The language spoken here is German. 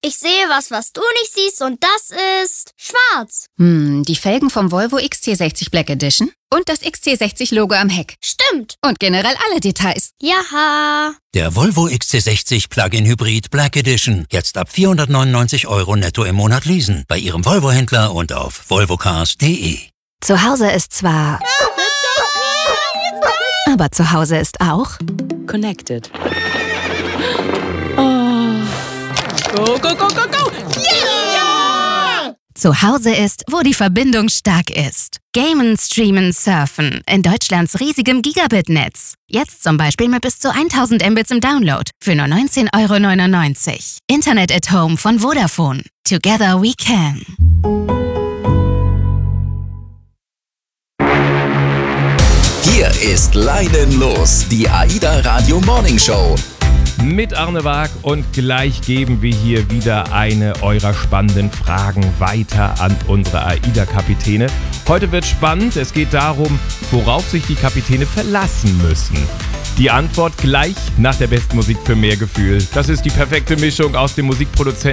Ich sehe was du nicht siehst und das ist schwarz. Die Felgen vom Volvo XC60 Black Edition und das XC60-Logo am Heck. Stimmt. Und generell alle Details. Jaha. Der Volvo XC60 Plug-in Hybrid Black Edition. Jetzt ab 499 € netto im Monat leasen. Bei Ihrem Volvo-Händler und auf volvocars.de. Zu Hause ist zwar... aber zu Hause ist auch... Connected. Go, go, go, go, go! Yeah! Zu Hause ist, wo die Verbindung stark ist. Gamen, streamen, surfen. In Deutschlands riesigem Gigabit-Netz. Jetzt zum Beispiel mit bis zu 1000 Mbits im Download. Für nur 19,99 €. Internet at Home von Vodafone. Together we can. Hier ist Leidenlos, die AIDA Radio Morning Show. Mit Arne Waag und gleich geben wir hier wieder eine eurer spannenden Fragen weiter an unsere AIDA-Kapitäne. Heute wird spannend, es geht darum, worauf sich die Kapitäne verlassen müssen. Die Antwort gleich nach der besten Musik für mehr Gefühl. Das ist die perfekte Mischung aus dem Musikproduzenten